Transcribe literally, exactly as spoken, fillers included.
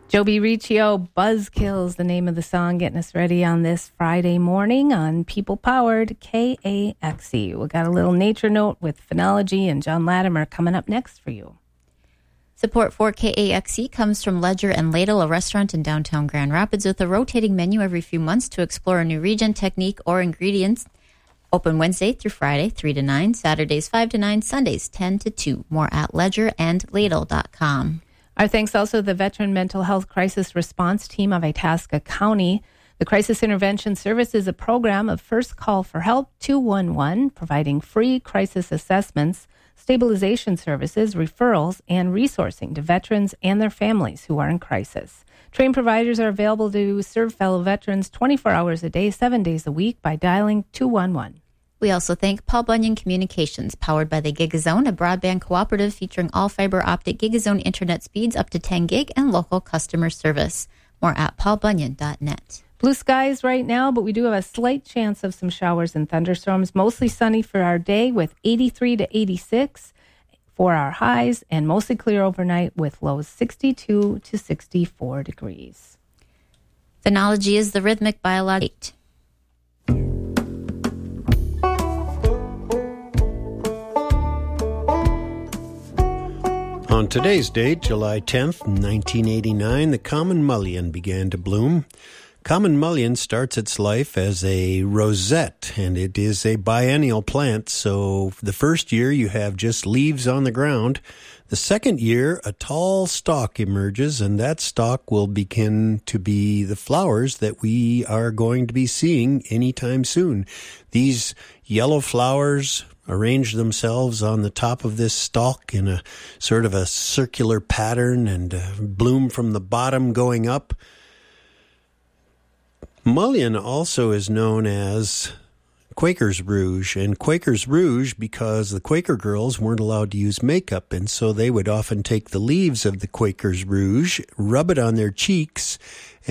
Joby Riccio, Buzzkills, the name of the song, getting us ready on this Friday morning on People-Powered K A X E. We got a little nature note with phenology and John Latimer coming up next for you. Support for K A X E comes from Ledger and Ladle, a restaurant in downtown Grand Rapids with a rotating menu every few months to explore a new region, technique, or ingredients. Open Wednesday through Friday, three to nine, Saturdays, five to nine, Sundays, ten to two. More at ledger and ladle dot com. Our thanks also to the Veteran Mental Health Crisis Response Team of Itasca County. The Crisis Intervention Service is a program of First Call for Help two one one, providing free crisis assessments, stabilization services, referrals, and resourcing to veterans and their families who are in crisis. Trained providers are available to serve fellow veterans twenty-four hours a day, seven days a week by dialing two one one. We also thank Paul Bunyan Communications, powered by the Gigazone, a broadband cooperative featuring all fiber optic Gigazone internet speeds up to ten gig and local customer service. More at paul bunyan dot net. Blue skies right now, but we do have a slight chance of some showers and thunderstorms. Mostly sunny for our day with eighty-three to eighty-six for our highs, and mostly clear overnight with lows sixty-two to sixty-four degrees. Phenology is the rhythmic biologic. On today's date, July tenth, nineteen eighty-nine, the common mullein began to bloom. Common mullein starts its life as a rosette, and it is a biennial plant, so the first year you have just leaves on the ground. The second year, a tall stalk emerges, and that stalk will begin to be the flowers that we are going to be seeing anytime soon. These yellow flowers arrange themselves on the top of this stalk in a sort of a circular pattern and uh, bloom from the bottom going up. Mullein also is known as Quaker's Rouge, and Quaker's Rouge because the Quaker girls weren't allowed to use makeup, and so they would often take the leaves of the Quaker's Rouge, rub it on their cheeks,